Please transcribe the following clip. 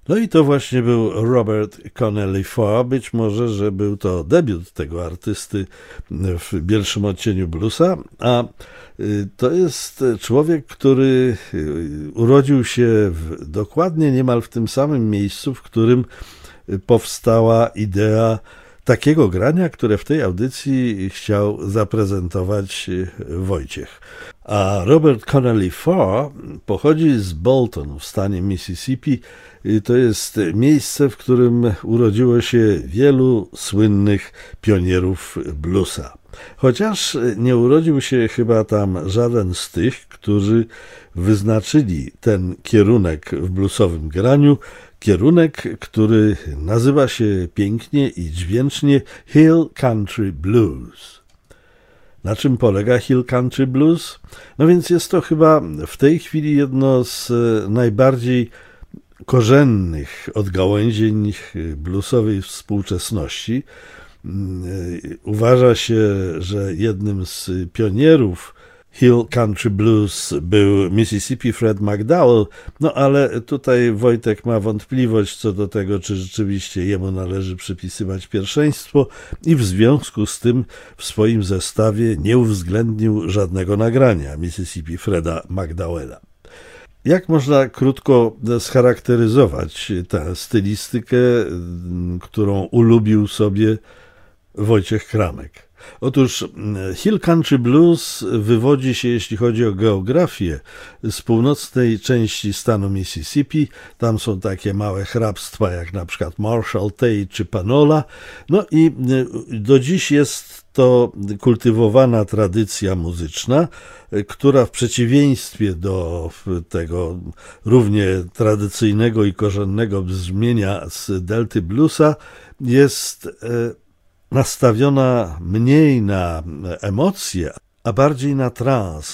No i to właśnie był Robert Connelly Farr. Być może, że był to debiut tego artysty w pierwszym odcieniu bluesa, a to jest człowiek, który urodził się dokładnie niemal w tym samym miejscu, w którym powstała idea takiego grania, które w tej audycji chciał zaprezentować Wojciech. A Robert Connelly Farr pochodzi z Bolton w stanie Mississippi. To jest miejsce, w którym urodziło się wielu słynnych pionierów bluesa. Chociaż nie urodził się chyba tam żaden z tych, którzy wyznaczyli ten kierunek w bluesowym graniu, kierunek, który nazywa się pięknie i dźwięcznie Hill Country Blues. Na czym polega Hill Country Blues? No więc jest to chyba w tej chwili jedno z najbardziej korzennych odgałęzień bluesowej współczesności. Uważa się, że jednym z pionierów Hill Country Blues był Mississippi Fred McDowell, no ale tutaj Wojtek ma wątpliwość co do tego, czy rzeczywiście jemu należy przypisywać pierwszeństwo i w związku z tym w swoim zestawie nie uwzględnił żadnego nagrania Mississippi Freda McDowella. Jak można krótko scharakteryzować tę stylistykę, którą ulubił sobie Wojciech Kramek? Otóż Hill Country Blues wywodzi się, jeśli chodzi o geografię, z północnej części stanu Mississippi. Tam są takie małe hrabstwa jak na przykład Marshall, Tay czy Panola. No i do dziś jest to kultywowana tradycja muzyczna, która w przeciwieństwie do tego równie tradycyjnego i korzennego brzmienia z delty bluesa jest nastawiona mniej na emocje, a bardziej na trans,